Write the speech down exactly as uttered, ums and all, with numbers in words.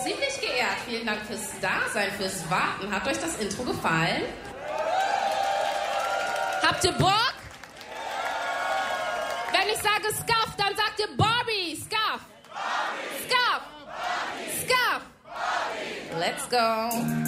ziemlich geehrt. Vielen Dank fürs Dasein, fürs Warten. Hat euch das Intro gefallen? Habt ihr Bock? Wenn ich sage Scuff, dann sagt ihr Barbie. Scuff. Scuff. Scuff. Let's go.